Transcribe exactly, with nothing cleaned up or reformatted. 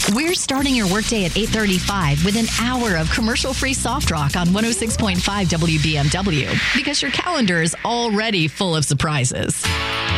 We're starting your workday at eight thirty-five with an hour of commercial-free soft rock on one oh six point five W B M W because your calendar is already full of surprises.